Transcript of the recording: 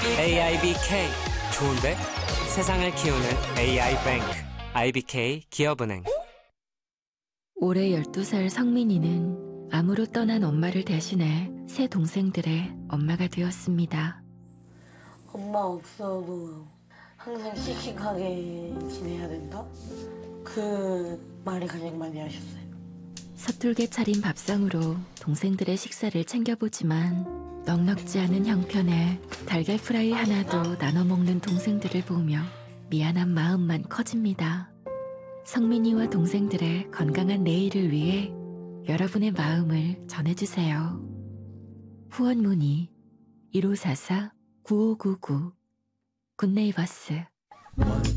AIBK 좋은데? 세상을 키우는 AI뱅크 IBK 기업은행. 올해 12살 성민이는 암으로 떠난 엄마를 대신해 세 동생들의 엄마가 되었습니다. 엄마 없어도 항상 씩씩하게 지내야 된다? 그 말을 가장 많이 하셨어요. 서툴게 차린 밥상으로 동생들의 식사를 챙겨보지만 넉넉지 않은 형편에 달걀 프라이 하나도 나눠 먹는 동생들을 보며 미안한 마음만 커집니다. 성민이와 동생들의 건강한 내일을 위해 여러분의 마음을 전해주세요. 후원 문의 1544-9599 굿네이버스.